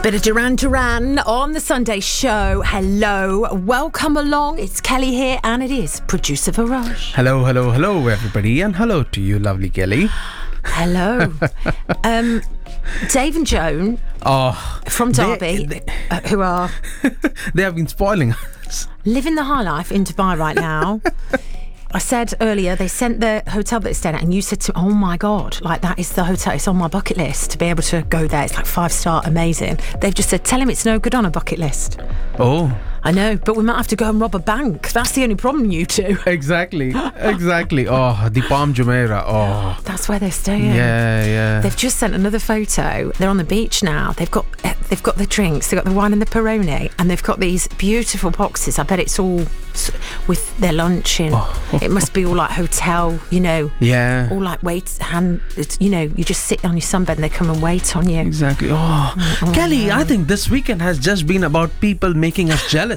Bit of Duran Duran on the Sunday show. Hello, welcome along. It's Kelly here, and it is producer Viraj. Hello, everybody, and hello to you, lovely Kelly. Hello. Dave and Joan from Derby, who are they have been spoiling us. Living the high life in Dubai right now. I said earlier, they sent the hotel that they're staying at, and you said to me, oh my God, like that is the hotel. It's on my bucket list to be able to go there. It's like 5-star, amazing. They've just said, tell him it's no good on a bucket list. Oh. I know, but we might have to go and rob a bank. That's the only problem, you two. Exactly. Oh, the Palm Jumeirah. Oh. That's where they're staying. Yeah. They've just sent another photo. They're on the beach now. They've got the drinks. They've got the wine and the Peroni, and they've got these beautiful boxes. I bet it's all with their lunch in. It must be all like hotel, Yeah. all like you just sit on your sunbed and they come and wait on you. Exactly. Kelly, I think this weekend has just been about people making us jealous.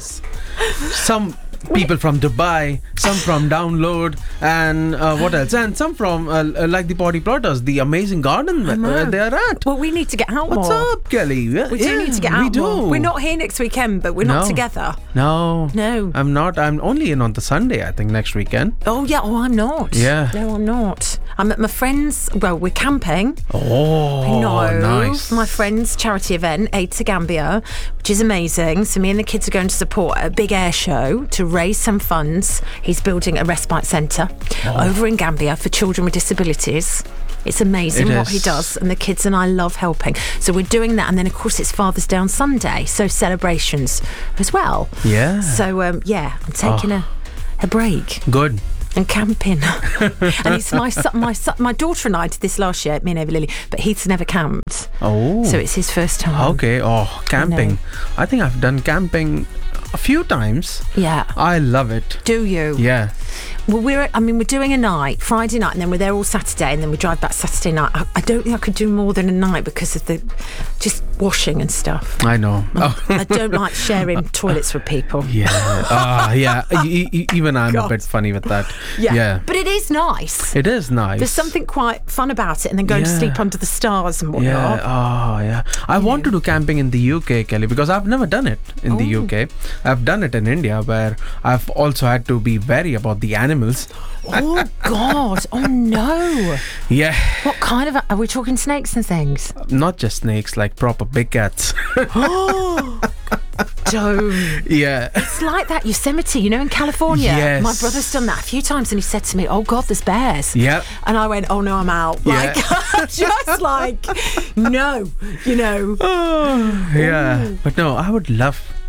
Some people from Dubai, some from Download, and what else? And some from like the Potty Plotters, the amazing garden where they are at. Well, we need to get out What's more. up, Kelly? We do need to get out we do. more. We're not here next weekend, but we're not together. No. I'm not. I'm only in on the Sunday, I think, next weekend. Oh, yeah. Oh, I'm not. Yeah. No, I'm not. I'm at my friend's. Well, we're camping. Oh, No, nice. My friend's charity event, Aid to Gambia, which is amazing. So me and the kids are going to support a big air show to raise some funds. He's building a respite centre over in Gambia for children with disabilities. It's amazing what he does, and the kids and I love helping. So we're doing that, and then of course it's Father's Day on Sunday, so celebrations as well. Yeah. So I'm taking a break. Good. And camping. And it's my daughter and I did this last year, me and Eva Lily, but Heath's never camped. Oh. So it's his first time. Okay. Oh, camping. I think I've done camping a few times. Yeah. I love it. Do you? Yeah. Well, we're doing a night, Friday night, and then we're there all Saturday, and then we drive back Saturday night. I don't think I could do more than a night because of the just washing and stuff. I know. I don't like sharing toilets with people. Yeah. Yeah. Even I'm a bit funny with that. Yeah. But it is nice. It is nice. There's something quite fun about it, and then going to sleep under the stars and whatnot. Yeah. I want to do camping in the UK, Kelly, because I've never done it in the UK. I've done it in India, where I've also had to be wary about the animals. Oh God! Oh no! Yeah. What kind of? Are we talking snakes and things? Not just snakes, like proper big cats. Oh, don't. Yeah. It's like that Yosemite, in California. Yes. My brother's done that a few times, and he said to me, "Oh God, there's bears." Yep. And I went, "Oh no, I'm out." Yeah. Just like no, Oh, yeah. But no, I would love